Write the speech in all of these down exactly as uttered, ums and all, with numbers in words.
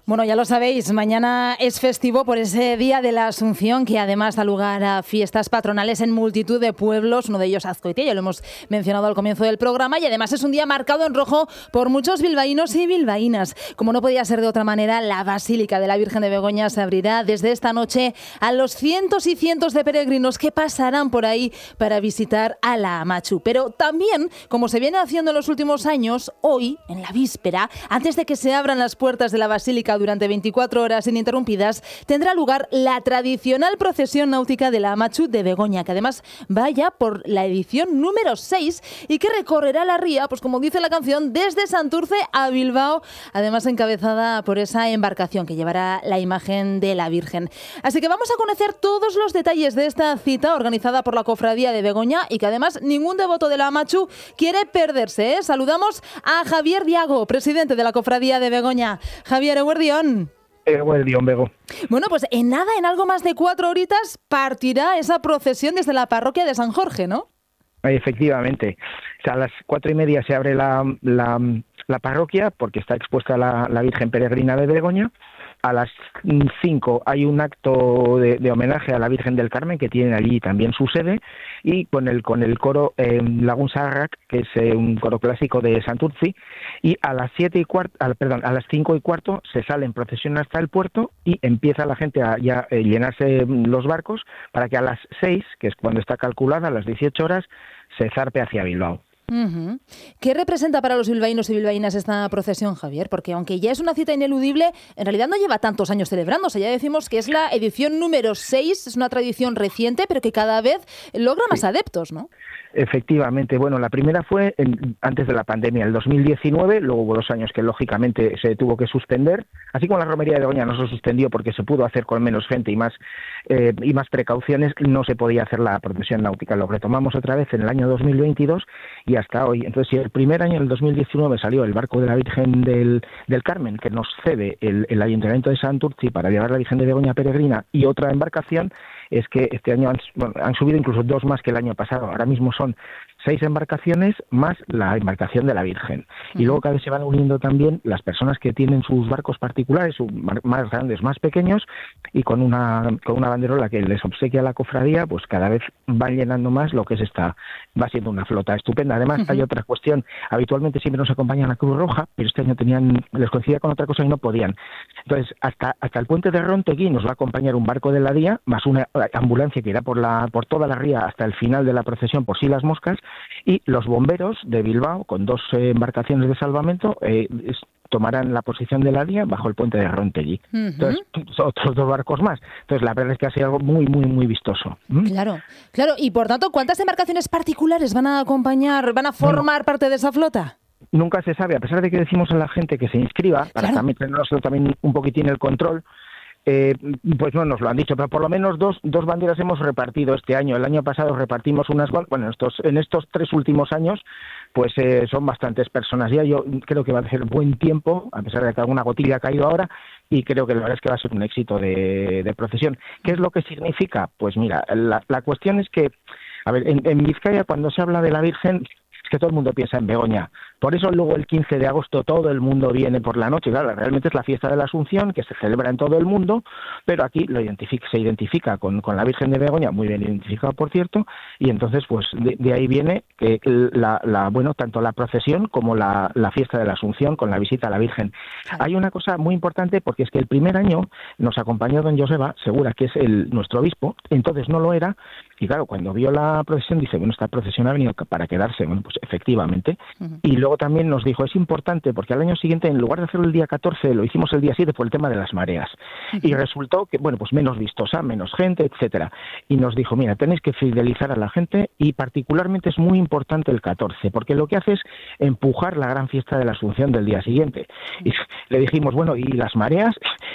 Bueno, ya lo sabéis, mañana es festivo por ese Día de la Asunción, que además da lugar a fiestas patronales en multitud de pueblos, uno de ellos Azkoitia, ya lo hemos mencionado al comienzo del programa, y además es un día marcado en rojo por muchos bilbaínos y bilbaínas. Como no podía ser de otra manera, la Basílica de la Virgen de Begoña se abrirá desde esta noche a los cientos y cientos de peregrinos que pasarán por ahí para visitar a la Amatxu. Pero también, como se viene haciendo en los últimos años, hoy, en la víspera, antes de que se abran las puertas de la Basílica durante veinticuatro horas ininterrumpidas, tendrá lugar la tradicional procesión náutica de la Amatxu de Begoña, que además va ya por la edición número seis y que recorrerá la ría, pues como dice la canción, desde Santurce a Bilbao, además encabezada por esa embarcación que llevará la imagen de la Virgen. Así que vamos a conocer todos los detalles de esta cita organizada por la Cofradía de Begoña y que además ningún devoto de la Amatxu quiere perderse, ¿eh? Saludamos a Javier Diago, presidente de la Cofradía de Begoña. Javier, eguerdión. Eguerdión, Bego. Bueno, pues en nada, en algo más de cuatro horitas, partirá esa procesión desde la parroquia de San Jorge, ¿no? Efectivamente. O sea, a las cuatro y media se abre la, la, la parroquia porque está expuesta la, la Virgen Peregrina de Begoña. A las cinco hay un acto de, de homenaje a la Virgen del Carmen, que tiene allí también su sede, y con el con el coro eh, Lagun Zaharrak, que es eh, un coro clásico de Santurtzi, y a las siete y cuarto, al, perdón, a las cinco y cuarto se sale en procesión hasta el puerto y empieza la gente a ya eh, llenarse los barcos para que a las seis, que es cuando está calculada, a las dieciocho horas, se zarpe hacia Bilbao. Uh-huh. ¿Qué representa para los bilbaínos y bilbaínas esta procesión, Javier? Porque aunque ya es una cita ineludible, en realidad no lleva tantos años celebrándose. Ya decimos que es la edición número seis, es una tradición reciente, pero que cada vez logra más sí. adeptos, ¿no? Efectivamente. Bueno, la primera fue en, antes de la pandemia, el dos mil diecinueve, luego hubo dos años que lógicamente se tuvo que suspender, así como la romería de Begoña no se suspendió porque se pudo hacer con menos gente y más eh, y más precauciones, no se podía hacer la procesión náutica. Lo retomamos otra vez en el año dos mil veintidós y hasta hoy. Entonces, si el primer año, en el dos mil diecinueve, salió el barco de la Virgen del, del Carmen, que nos cede el, el Ayuntamiento de Santurtzi para llevar la Virgen de Begoña peregrina, y otra embarcación, es que este año han, bueno, han subido incluso dos más que el año pasado. Ahora mismo son seis embarcaciones más la embarcación de la Virgen. Uh-huh. Y luego cada vez se van uniendo también las personas que tienen sus barcos particulares, más grandes, más pequeños, y con una con una banderola que les obsequia la cofradía, pues cada vez van llenando más lo que es esta, va siendo una flota estupenda. Además, uh-huh. hay otra cuestión, habitualmente siempre nos acompaña la Cruz Roja, pero este año tenían, les coincidía con otra cosa y no podían. Entonces, hasta, hasta el puente de Rontegui nos va a acompañar un barco de la Día, más una ambulancia que irá por la por toda la ría hasta el final de la procesión por Si las Moscas, y los bomberos de Bilbao, con dos eh, embarcaciones de salvamento, eh, es, tomarán la posición de la Día bajo el puente de Rontegui. Uh-huh. Entonces, otros dos barcos más. Entonces, la verdad es que ha sido algo muy, muy, muy vistoso. ¿Mm? Claro, claro. Y por tanto, ¿cuántas embarcaciones particulares van a acompañar, van a formar bueno, parte de esa flota? Nunca se sabe, a pesar de que decimos a la gente que se inscriba, para claro. también tener nosotros también un poquitín el control. Eh, pues no nos lo han dicho, pero por lo menos dos dos banderas hemos repartido este año. El año pasado repartimos unas, bueno, en estos, en estos tres últimos años, pues eh, son bastantes personas ya. Yo creo que va a ser buen tiempo, a pesar de que alguna gotilla ha caído ahora, y creo que la verdad es que va a ser un éxito de, de procesión. ¿Qué es lo que significa? Pues mira, la, la cuestión es que, a ver, en, en Vizcaya cuando se habla de la Virgen, es que todo el mundo piensa en Begoña. Por eso luego el quince de agosto todo el mundo viene por la noche. Claro, realmente es la fiesta de la Asunción, que se celebra en todo el mundo, pero aquí lo identifica, se identifica con, con la Virgen de Begoña, muy bien identificado, por cierto, y entonces pues de, de ahí viene que la, la bueno tanto la procesión como la, la fiesta de la Asunción con la visita a la Virgen. Hay una cosa muy importante, porque es que el primer año nos acompañó don Joseba Segura, que es el nuestro obispo, entonces no lo era, y claro, cuando vio la procesión dice, bueno, esta procesión ha venido para quedarse. Bueno, pues efectivamente. Uh-huh. Y luego también nos dijo, es importante, porque al año siguiente, en lugar de hacerlo el día catorce, lo hicimos el día siete por el tema de las mareas. Uh-huh. Y resultó que, bueno, pues menos vistosa, menos gente, etcétera. Y nos dijo, mira, tenéis que fidelizar a la gente, y particularmente es muy importante el catorce, porque lo que hace es empujar la gran fiesta de la Asunción del día siguiente. Uh-huh. Y le dijimos, bueno, ¿y las mareas?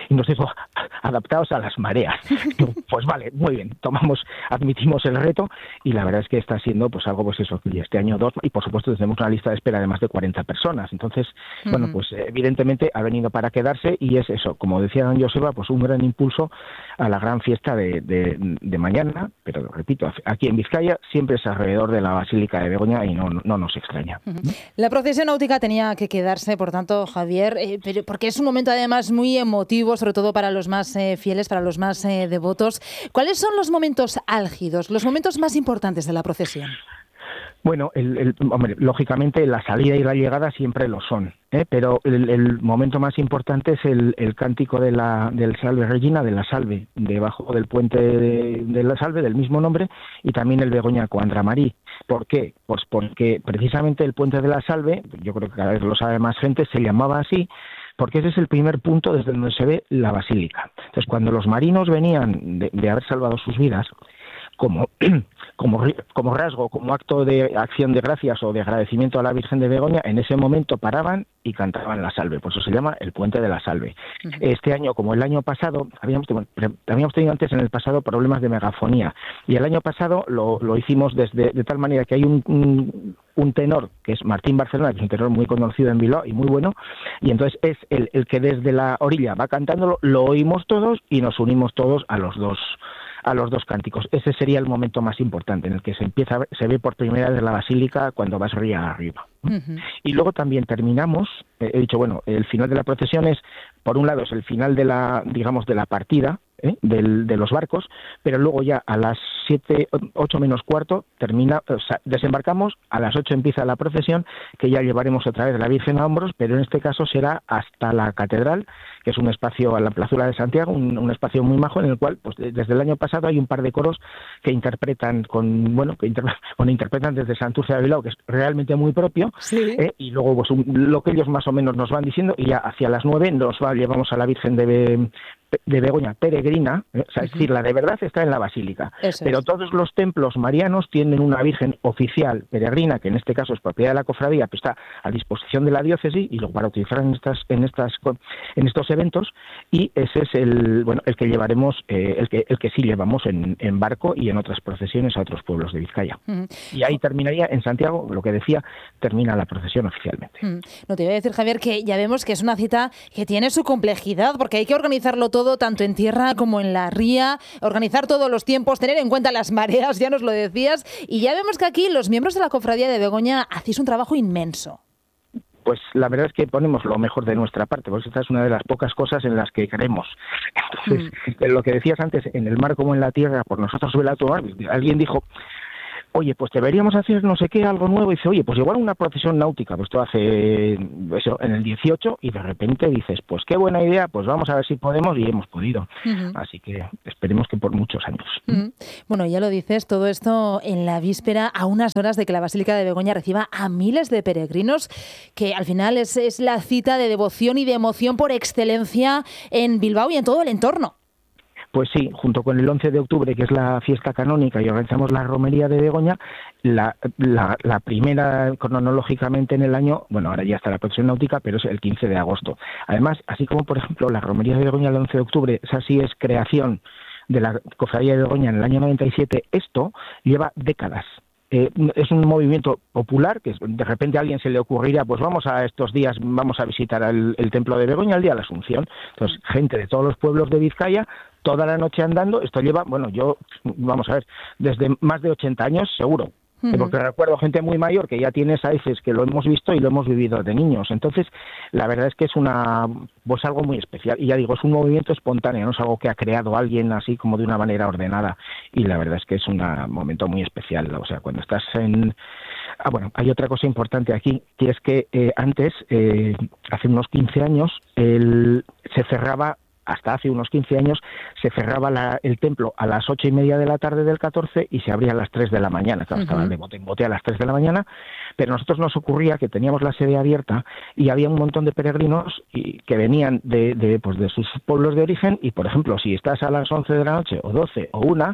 y nos dijo, adaptaos a las mareas. Yo, pues vale, muy bien, tomamos, admitimos el reto, y la verdad es que está siendo pues algo, pues eso, y este año dos, y por supuesto tenemos una lista de espera de más de cuarenta personas. Entonces, uh-huh. bueno, pues evidentemente ha venido para quedarse, y es eso, como decía don Joseba, pues un gran impulso a la gran fiesta de, de, de mañana, pero repito, aquí en Vizcaya siempre es alrededor de la Basílica de Begoña, y no, no nos extraña. Uh-huh. La procesión náutica tenía que quedarse, por tanto, Javier, eh, pero porque es un momento además muy emotivo, sobre todo para los más eh, fieles, para los más eh, devotos. ¿Cuáles son los momentos álgidos, los momentos más importantes de la procesión? Bueno, el, el, hombre, lógicamente la salida y la llegada siempre lo son, ¿eh? Pero el, el momento más importante es el, el cántico de la del Salve Regina, de la Salve, debajo del puente de, de la Salve, del mismo nombre, y también el Begoña Coandra Marí. ¿Por qué? Pues porque precisamente el puente de la Salve, yo creo que cada vez lo sabe más gente, se llamaba así, porque ese es el primer punto desde donde se ve la basílica. Entonces, cuando los marinos venían de, de haber salvado sus vidas, como, como, como rasgo, como acto de acción de gracias o de agradecimiento a la Virgen de Begoña, en ese momento paraban y cantaban la Salve. Por eso se llama el Puente de la Salve. Uh-huh. Este año, como el año pasado, habíamos, bueno, habíamos tenido antes en el pasado problemas de megafonía, y el año pasado lo, lo hicimos desde de tal manera que hay un, un, un tenor, que es Martín Barcelona, que es un tenor muy conocido en Bilbao y muy bueno, y entonces es el, el que desde la orilla va cantándolo, lo oímos todos y nos unimos todos a los dos a los dos cánticos. Ese sería el momento más importante en el que se empieza, se ve por primera vez la basílica cuando vas ría arriba. Uh-huh. Y luego también terminamos, eh, he dicho, bueno, el final de la procesión es, por un lado, es el final de la, digamos, de la partida, ¿eh? Del, de los barcos, pero luego ya a las siete, ocho menos cuarto termina, o sea, desembarcamos, a las ocho empieza la procesión, que ya llevaremos otra vez la Virgen a hombros, pero en este caso será hasta la catedral, que es un espacio a la plazuela de Santiago, un, un espacio muy majo en el cual, pues desde el año pasado hay un par de coros que interpretan con, bueno, que inter, bueno, interpretan desde Santurce de Bilbao, que es realmente muy propio, sí. ¿eh? Y luego pues un, lo que ellos más o menos nos van diciendo, y ya hacia las nueve nos va, llevamos a la Virgen de, de Begoña peregrina, ¿eh? O sea, uh-huh. es decir, la de verdad está en la basílica, Eso pero es. Todos los templos marianos tienen una Virgen oficial peregrina, que en este caso es propiedad de la cofradía, pues está a disposición de la diócesis y lo para utilizar en estas, en estas, en estos eventos, y ese es el, bueno, el que llevaremos, eh, el que, el que sí llevamos en, en barco y en otras procesiones a otros pueblos de Vizcaya. Uh-huh. Y ahí terminaría en Santiago, lo que decía, termina la procesión oficialmente. Uh-huh. No te iba a decir, Javier, que ya vemos que es una cita que tiene su complejidad, porque hay que organizarlo todo, tanto en tierra como en la ría, organizar todos los tiempos, tener en cuenta las mareas, ya nos lo decías, y ya vemos que aquí los miembros de la Cofradía de Begoña hacéis un trabajo inmenso. Pues la verdad es que ponemos lo mejor de nuestra parte, porque esta es una de las pocas cosas en las que creemos. Entonces, mm. lo que decías antes, en el mar como en la tierra, por nosotros sobre el mar, alguien dijo, oye, pues deberíamos hacer no sé qué, algo nuevo, y dice, oye, pues igual una procesión náutica, pues esto hace eso en el dieciocho, y de repente dices, pues qué buena idea, pues vamos a ver si podemos, y hemos podido. Uh-huh. Así que esperemos que por muchos años. Uh-huh. Bueno, ya lo dices, todo esto en la víspera, a unas horas de que la Basílica de Begoña reciba a miles de peregrinos, que al final es, es la cita de devoción y de emoción por excelencia en Bilbao y en todo el entorno. Pues sí, junto con el once de octubre, que es la fiesta canónica, y organizamos la romería de Begoña, la, la, la primera cronológicamente en el año, bueno, ahora ya está la procesión náutica, pero es el quince de agosto. Además, así como, por ejemplo, la romería de Begoña el once de octubre, esa sí es creación de la Cofradía de Begoña en el año noventa y siete, esto lleva décadas. Eh, es un movimiento popular que de repente a alguien se le ocurriría, pues vamos a estos días, vamos a visitar el, el templo de Begoña el día de la Asunción. Entonces, gente de todos los pueblos de Vizcaya, toda la noche andando, esto lleva, bueno, yo, vamos a ver, desde más de ochenta años seguro. Uh-huh. Porque recuerdo gente muy mayor que ya tiene esa veces que lo hemos visto y lo hemos vivido de niños. Entonces, la verdad es que es una pues algo muy especial. Y ya digo, es un movimiento espontáneo, no es algo que ha creado alguien así como de una manera ordenada. Y la verdad es que es un momento muy especial. O sea, cuando estás en... Ah, bueno, hay otra cosa importante aquí, que es que eh, antes, eh, hace unos quince años, el... se cerraba... Hasta hace unos quince años se cerraba la, el templo a las ocho y media de la tarde del catorce y se abría a las tres de la mañana. Claro, uh-huh. Estaba de bote en bote a las tres de la mañana, pero a nosotros nos ocurría que teníamos la sede abierta y había un montón de peregrinos y, que venían de, de, pues de sus pueblos de origen y, por ejemplo, si estás a las once de la noche o doce o una,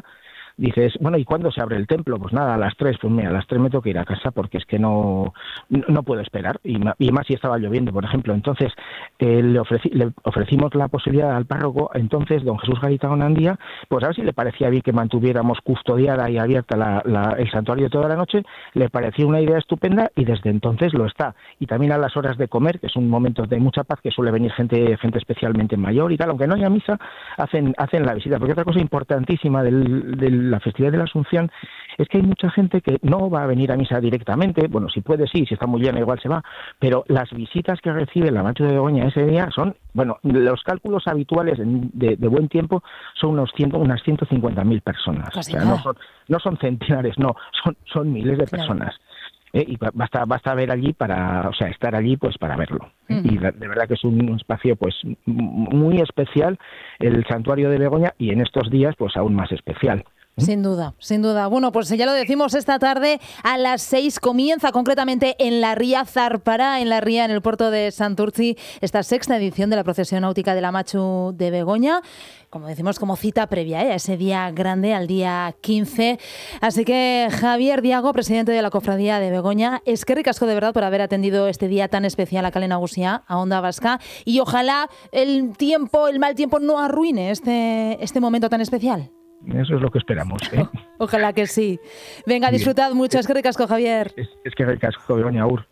dices, bueno, ¿y cuándo se abre el templo? Pues nada, a las tres, pues mira, a las tres me tengo que ir a casa porque es que no, no puedo esperar, y, y más si estaba lloviendo, por ejemplo. Entonces, eh, le, ofreci, le ofrecimos la posibilidad al párroco, entonces, don Jesús Garitano Nandía, pues a ver si le parecía bien que mantuviéramos custodiada y abierta la, la, el santuario toda la noche. Le pareció una idea estupenda y desde entonces lo está. Y también a las horas de comer, que es un momento de mucha paz, que suele venir gente gente especialmente mayor y tal, aunque no haya misa, hacen hacen la visita. Porque otra cosa importantísima del, de la festividad de la Asunción es que hay mucha gente que no va a venir a misa directamente, bueno, si puede sí, si está muy llena igual se va, pero las visitas que recibe la Macho de Begoña ese día son, bueno, los cálculos habituales de, de buen tiempo son unos cien, unas ciento cincuenta mil personas. Casi o sea, no son, no son centenares, no, son, son miles de claro. personas. Eh, y basta basta ver allí para, o sea, estar allí pues para verlo. ¿eh? Uh-huh. Y la, de verdad que es un espacio pues muy especial el santuario de Begoña, y en estos días pues aún más especial. Sin duda, sin duda. Bueno, pues ya lo decimos, esta tarde a las seis comienza concretamente en la ría Zarpará, en la ría, en el puerto de Santurtzi, esta sexta edición de la procesión náutica de la Macho de Begoña. Como decimos, como cita previa, ¿eh? a ese día grande, al día quince. Así que Javier Diago, presidente de la Cofradía de Begoña, eskerrik asko de verdad por haber atendido este día tan especial a Kale Nagusia, a Onda Vasca, y ojalá el tiempo, el mal tiempo no arruine este, este momento tan especial. Eso es lo que esperamos. ¿eh? Ojalá que sí. Venga, disfrutad mucho. Eskerrik asko, Javier. Es, es que ricasco, Begoña, aur.